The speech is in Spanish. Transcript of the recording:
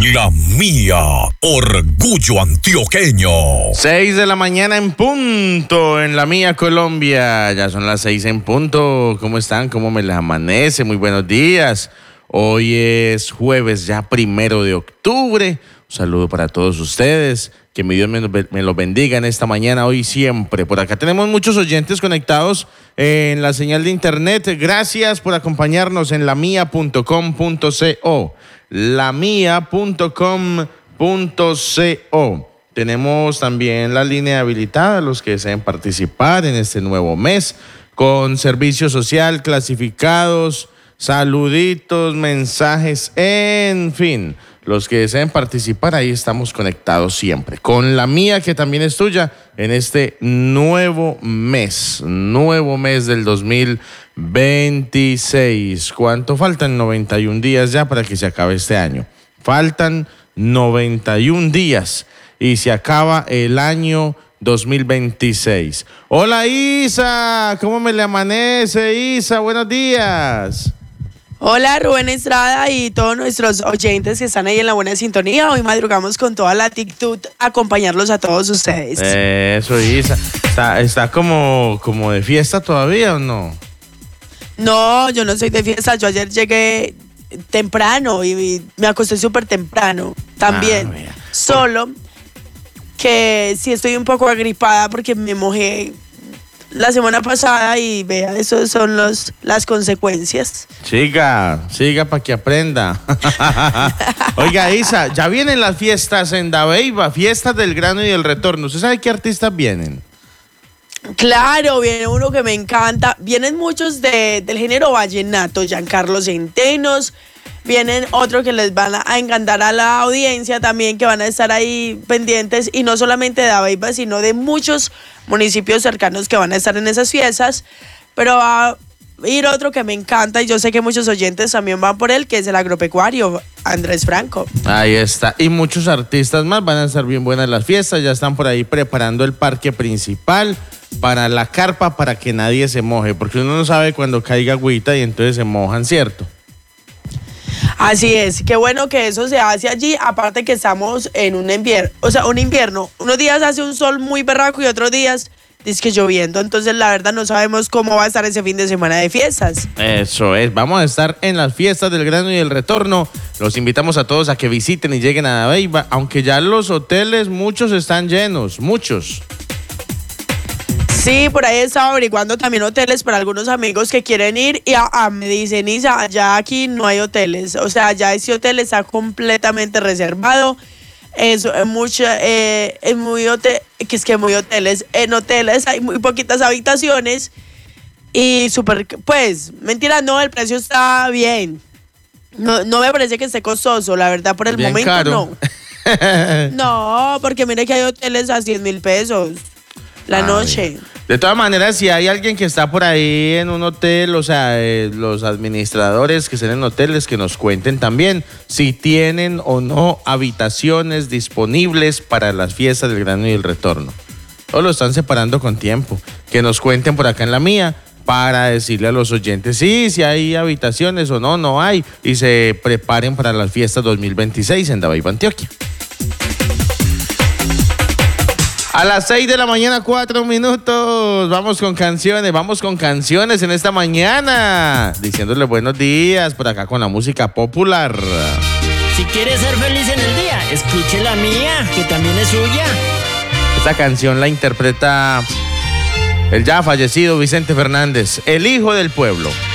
La Mía, orgullo antioqueño. 6 de la mañana en punto en La Mía, Colombia. Ya son las 6 en punto. ¿Cómo están? ¿Cómo me les amanece? Muy buenos días. Hoy es jueves ya 1 de octubre. Un saludo para todos ustedes. Que mi Dios me los bendiga en esta mañana, hoy y siempre. Por acá tenemos muchos oyentes conectados en la señal de internet. Gracias por acompañarnos en lamia.com.co. lamia.com.co. Tenemos también la línea habilitada, los que deseen participar en este nuevo mes, con servicio social, clasificados, saluditos, mensajes, en fin. Los que deseen participar, ahí estamos conectados siempre. Con La Mía, que también es tuya, en este nuevo mes del 2026. ¿Cuánto faltan? 91 días ya para que se acabe este año. Faltan 91 días y se acaba el año 2026. Hola Isa, ¿cómo me le amanece Isa? Buenos días. Hola Rubén Estrada y todos nuestros oyentes que están ahí en la buena sintonía. Hoy madrugamos con toda la actitud a acompañarlos a todos ustedes. Eso, Isa. ¿Está como de fiesta todavía o no? No, yo no soy de fiesta. Yo ayer llegué temprano y me acosté súper temprano también. Solo que sí estoy un poco agripada porque me mojé la semana pasada y vea, eso son las consecuencias. Siga para que aprenda. Oiga, Isa, ya vienen las fiestas en Dabeiba, fiestas del grano y del retorno. ¿Usted sabe qué artistas vienen? Claro, viene uno que me encanta. Vienen muchos del género vallenato, Giancarlo Centenos. Vienen otros que les van a encantar a la audiencia también, que van a estar ahí pendientes, y no solamente de Dabeiba, sino de muchos municipios cercanos que van a estar en esas fiestas. Pero va a ir otro que me encanta y yo sé que muchos oyentes también van por él, que es el agropecuario, Andrés Franco. Ahí está, y muchos artistas más. Van a estar bien buenas las fiestas, ya están por ahí preparando el parque principal para la carpa, para que nadie se moje, porque uno no sabe cuando caiga agüita y entonces se mojan, ¿cierto? Así es, qué bueno que eso se hace allí, aparte que estamos en un invierno, unos días hace un sol muy berraco y otros días dizque lloviendo, entonces la verdad no sabemos cómo va a estar ese fin de semana de fiestas. Eso es, vamos a estar en las fiestas del grano y el retorno. Los invitamos a todos a que visiten y lleguen a Dabeiba, aunque ya los hoteles muchos están llenos, muchos. Sí, por ahí estaba averiguando también hoteles para algunos amigos que quieren ir y me dicen, Isa, ya aquí no hay hoteles, o sea, ya ese hotel está completamente reservado. En hoteles hay muy poquitas habitaciones y mentira, no, el precio está bien. No me parece que esté costoso, la verdad, por el bien momento caro. No. No, porque mire que hay hoteles a 100,000 pesos la noche. De todas maneras, si hay alguien que está por ahí en un hotel, o sea, los administradores que estén en hoteles, que nos cuenten también si tienen o no habitaciones disponibles para las fiestas del grano y el retorno. O lo están separando con tiempo. Que nos cuenten por acá en La Mía para decirle a los oyentes si hay habitaciones o no hay, y se preparen para las fiestas 2026 en Dabeiba, Antioquia. A las 6 de la mañana, 4 minutos. Vamos con canciones en esta mañana. Diciéndole buenos días por acá con la música popular. Si quieres ser feliz en el día, escuche La Mía, que también es suya. Esta canción la interpreta el ya fallecido Vicente Fernández, el hijo del pueblo.